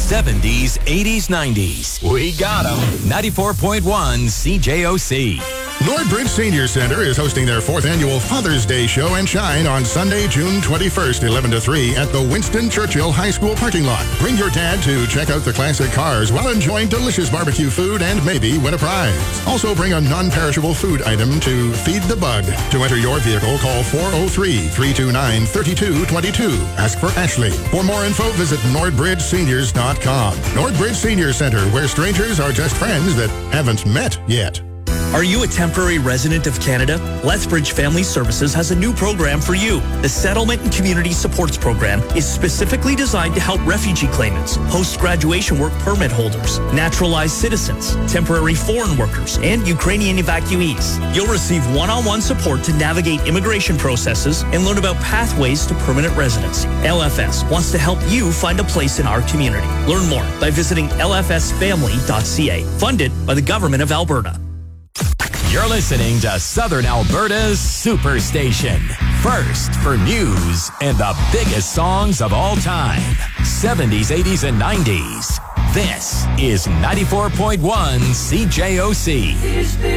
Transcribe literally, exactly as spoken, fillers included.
seventies, eighties, nineties. We got them. ninety-four point one C J O C. Nordbridge Senior Center is hosting their fourth annual Father's Day Show and Shine on Sunday, June twenty-first, eleven to three at the Winston Churchill High School parking lot. Bring your dad to check out the classic cars while enjoying delicious barbecue food and maybe win a prize. Also bring a non-perishable food item to feed the bug. To enter your vehicle, call four oh three, three two nine, three two two two. Ask for Ashley. For more info, visit nordbridge seniors dot com. Nordbridge Senior Center, where strangers are just friends that haven't met yet. Are you a temporary resident of Canada? Lethbridge Family Services has a new program for you. The Settlement and Community Supports Program is specifically designed to help refugee claimants, post-graduation work permit holders, naturalized citizens, temporary foreign workers, and Ukrainian evacuees. You'll receive one-on-one support to navigate immigration processes and learn about pathways to permanent residency. L F S wants to help you find a place in our community. Learn more by visiting L F S family dot C A. Funded by the Government of Alberta. You're listening to Southern Alberta's Superstation. First for news and the biggest songs of all time. seventies, eighties, and nineties. This is ninety-four point one C J O C.